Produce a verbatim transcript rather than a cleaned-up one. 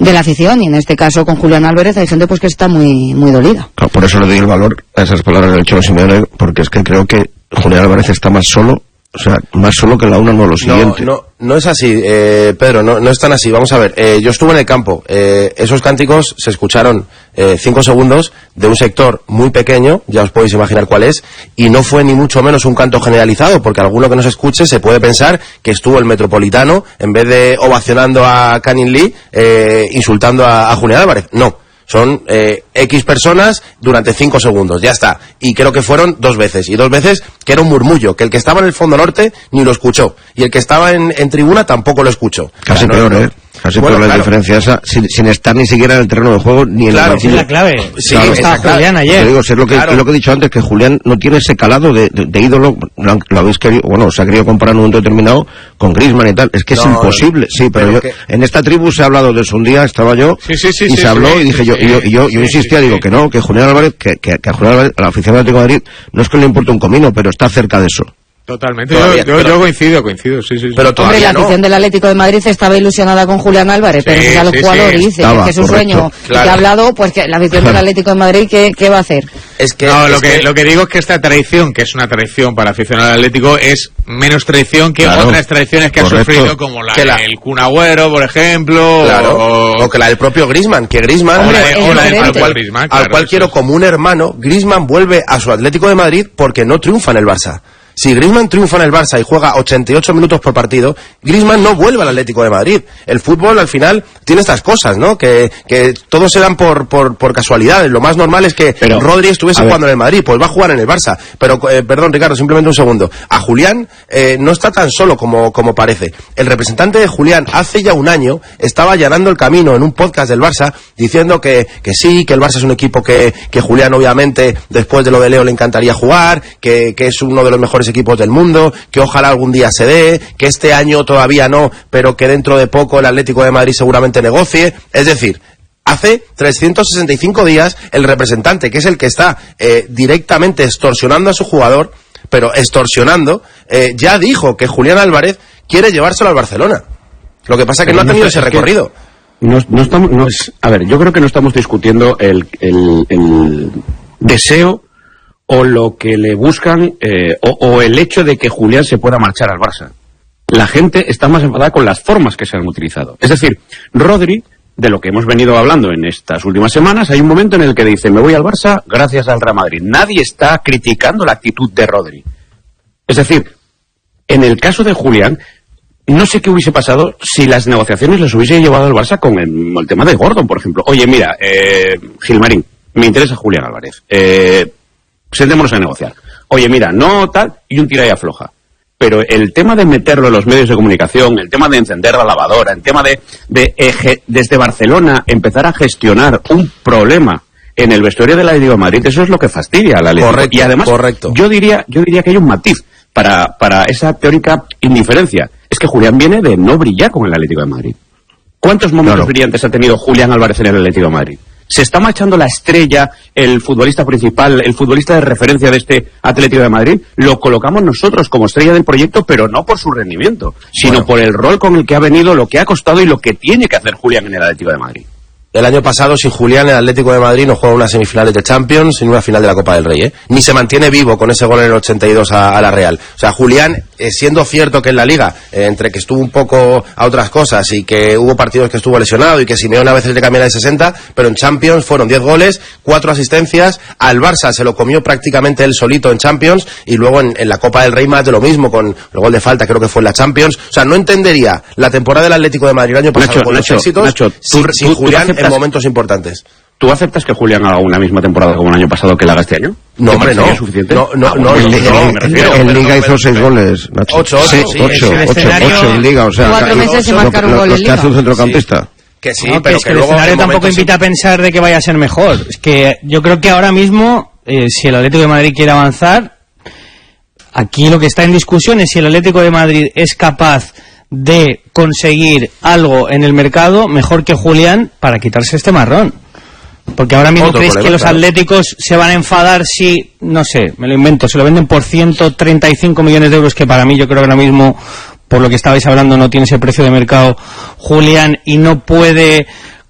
de la afición, y en este caso con Julián Álvarez hay gente pues que está muy muy dolida. Claro, por eso le doy el valor a esas palabras del Cholo Simeone, porque es que creo que Julián Álvarez está más solo, o sea, más solo que la una no lo siguiente. No, no, no es así, eh, Pedro, no, no es tan así. Vamos a ver, eh, yo estuve en el campo, eh, esos cánticos se escucharon eh, cinco segundos de un sector muy pequeño, ya os podéis imaginar cuál es, y no fue ni mucho menos un canto generalizado, porque alguno que nos escuche se puede pensar que estuvo el Metropolitano, en vez de ovacionando a Canning Lee, eh, insultando a, a Julián Álvarez. No. Son eh, X personas durante cinco segundos, ya está. Y creo que fueron dos veces. Y dos veces que era un murmullo, que el que estaba en el fondo norte ni lo escuchó. Y el que estaba en, en tribuna tampoco lo escuchó. Casi claro, peor, no, ¿eh? Casi bueno, peor la claro. diferencia esa, sin, sin estar ni siquiera en el terreno de juego, ni en claro, el es la clave. Sí, claro, está está Julián ayer. Te digo, es lo que, Claro. es lo que he dicho antes, que Julián no tiene ese calado de, de, de ídolo, lo, lo habéis querido, bueno, se ha querido comparar en un momento determinado con Griezmann y tal, es que No, es imposible, sí, pero, pero yo, que... en esta tribu se ha hablado de eso un día, estaba yo, Sí, sí, sí, y sí, se habló sí, y dije sí, yo, sí, y yo, y yo, sí, yo sí, insistía, sí, digo sí. que no, que Julián Álvarez, que, que, que a Julián Álvarez, a la afición del Atlético de Madrid, no es que le importe un comino, pero está cerca de eso. Totalmente, Todavía, yo, yo, pero- yo coincido, coincido, sí, sí, sí. Pero Hombre, todavía la no. afición del Atlético de Madrid estaba ilusionada con Julián Álvarez, pero Sí, si sale el sí, jugador sí. y dice Estaba, que es un correcto, sueño y claro. que ha hablado, pues que la afición del Atlético de Madrid, ¿qué, qué va a hacer? Es que, No, es lo que, lo que digo es que esta traición, que es una traición para aficionado al Atlético, es menos traición que Claro, otras traiciones que ha correcto. sufrido, como la Que la- del Kun Agüero, por ejemplo, Claro, o... o que la del propio Griezmann, que Griezmann, Hombre, al- es al- al, diferente. cual, Griezmann, al claro, cual eso quiero es. como un hermano, Griezmann vuelve a su Atlético de Madrid porque no triunfa en el Barça. Si Griezmann triunfa en el Barça y juega ochenta y ocho minutos por partido, Griezmann no vuelve al Atlético de Madrid. El fútbol al final tiene estas cosas, ¿no? Que, que todos se dan por, por, por casualidades. Lo más normal es que Pero, Rodri estuviese a ver. jugando en el Madrid, pues va a jugar en el Barça. Pero, eh, perdón Ricardo, simplemente un segundo. A Julián eh, no está tan solo como, como parece. El representante de Julián hace ya un año estaba allanando el camino en un podcast del Barça diciendo que, que sí, que el Barça es un equipo que, que Julián obviamente después de lo de Leo le encantaría jugar, que, que es uno de los mejores equipos del mundo, que ojalá algún día se dé, que este año todavía no, pero que dentro de poco el Atlético de Madrid seguramente negocie. Es decir, hace trescientos sesenta y cinco días el representante, que es el que está eh, directamente extorsionando a su jugador, pero extorsionando, eh, ya dijo que Julián Álvarez quiere llevárselo al Barcelona. Lo que pasa es que no ha tenido ese recorrido. No, no estamos, no es, a ver, yo creo que no estamos discutiendo el, el, el deseo o lo que le buscan eh, o, o el hecho de que Julián se pueda marchar al Barça. La gente está más enfadada con las formas que se han utilizado. Es decir, Rodri, de lo que hemos venido hablando en estas últimas semanas, hay un momento en el que dice, me voy al Barça gracias al Real Madrid. Nadie está criticando la actitud de Rodri. Es decir, en el caso de Julián, no sé qué hubiese pasado si las negociaciones les hubiese llevado al Barça con el, el tema de Gordon, por ejemplo. Oye, mira, eh, Gilmarín, me interesa Julián Álvarez. Eh, sentémonos a negociar. Oye, mira, no tal, y un tira y afloja. Pero el tema de meterlo en los medios de comunicación, el tema de encender la lavadora, el tema de, de eje, desde Barcelona empezar a gestionar un problema en el vestuario del Atlético de Madrid, eso es lo que fastidia al Atlético. Correcto, y además, correcto. yo diría, yo diría que hay un matiz para, para esa teórica indiferencia. Es que Julián viene de no brillar con el Atlético de Madrid. ¿Cuántos momentos Claro. brillantes ha tenido Julián Álvarez en el Atlético de Madrid? Se está marchando la estrella, el futbolista principal, el futbolista de referencia de este Atlético de Madrid. Lo colocamos nosotros como estrella del proyecto, pero no por su rendimiento, sino Bueno. por el rol con el que ha venido, lo que ha costado y lo que tiene que hacer Julián en el Atlético de Madrid. El año pasado, sin Julián, el Atlético de Madrid no juega unas semifinales de Champions ni una final de la Copa del Rey, ¿eh? Ni se mantiene vivo con ese gol en el ochenta y dos a, a la Real. O sea, Julián, eh, siendo cierto que en la Liga, eh, entre que estuvo un poco a otras cosas y que hubo partidos que estuvo lesionado y que Simeone a veces le cambiaba de sesenta, pero en Champions fueron diez goles, cuatro asistencias, al Barça se lo comió prácticamente él solito en Champions y luego en, en la Copa del Rey más de lo mismo, con el gol de falta creo que fue en la Champions. O sea, no entendería la temporada del Atlético de Madrid el año pasado Nacho, con Nacho, los éxitos Nacho, tú- sin, tú- sin tú Julián aceptas- en momentos importantes. ¿Tú aceptas que Julián haga una misma temporada como el año pasado que la haga este año? No, ¿Te hombre, no. parecería suficiente? No, no, Ah, no, bueno, no, pues, no, me refiero, En pero- Liga hizo pero- seis goles, Nacho. Ocho, ocho, Sí, sí, ocho, el ocho, escenario- ocho en Liga, o sea, Cuatro lo- meses sin lo- marcar un lo- gol lo en que hace un Liga. centrocampista. Que sí, No, que pero es que, que el luego escenario en tampoco momentos- invita a pensar de que vaya a ser mejor. Es que yo creo que ahora mismo, eh, si el Atlético de Madrid quiere avanzar, aquí lo que está en discusión es si el Atlético de Madrid es capaz de conseguir algo en el mercado mejor que Julián para quitarse este marrón. Porque ahora mismo Otro creéis problema, que los claro. atléticos se van a enfadar si, no sé, me lo invento, se lo venden por ciento treinta y cinco millones de euros, que para mí yo creo que ahora mismo, por lo que estabais hablando, no tiene ese precio de mercado Julián y no puede